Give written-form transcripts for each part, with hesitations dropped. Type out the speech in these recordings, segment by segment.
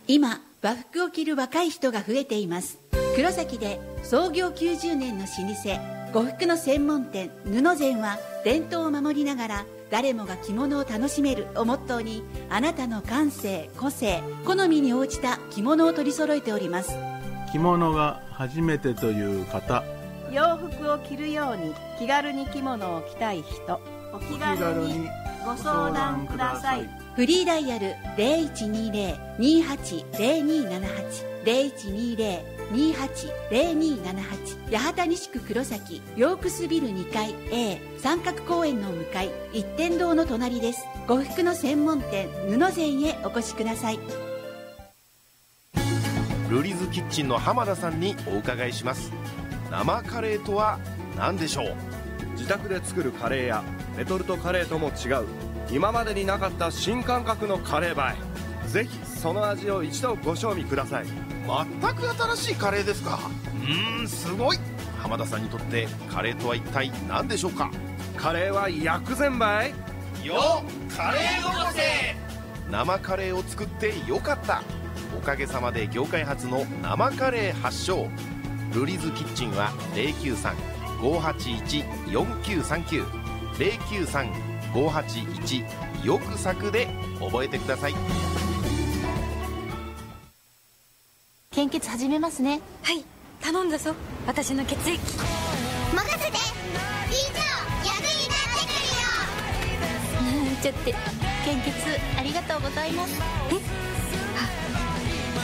今和服を着る若い人が増えています。黒崎で創業90年の老舗呉服の専門店布膳は、伝統を守りながら誰もが着物を楽しめるをモットーに、あなたの感性、個性、好みに応じた着物を取り揃えております。 着物が初めてという方、 洋服を着るように気軽に着物を着たい人、お気軽にご相談ください。 フリーダイヤル 0120-280278 0120-280278 八幡西区黒崎ヨークスビル2階 A 三角公園の向かい一点堂の隣です。呉服の専門店布膳へお越しください。 ルリズキッチンの浜田さんにお伺いします。生カレーとは何でしょう？ 自宅で作るカレーやレトルトカレーとも違う、今までになかった新感覚のカレーバイ。ぜひその味を一度ご賞味ください。 全く新しいカレーですか。すごい。浜田さんにとってカレーとは一体何でしょうか？ カレーは薬膳バイよ、カレーの個性。生カレーを作ってよかった。おかげさまで業界初の生カレー発祥。ルリズキッチンは 093-581-4939 093-581 よく作で覚えてください。 献血始めますね。 はい、頼んだぞ。私の血液任せて。以上、役に立ってくるよ。 ちょって献血ありがとうございます。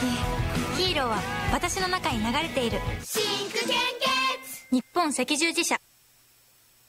ヒーローは私の中に流れている。 シンク献血。 日本赤十字社。